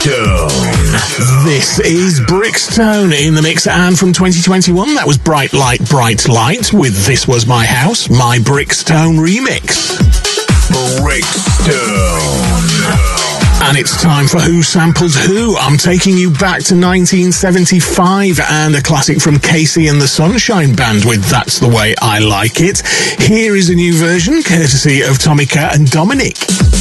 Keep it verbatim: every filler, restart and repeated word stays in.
Brickstone. This is Brickstone in the mix, and from twenty twenty-one, that was Bright Light, Bright Light with This Was My House, my Brickstone remix. Brickstone. And it's time for Who Sampled Who. I'm taking you back to nineteen seventy-five and a classic from Casey and the Sunshine Band with That's the Way I Like It. Here is a new version, courtesy of Tomica and Dominic.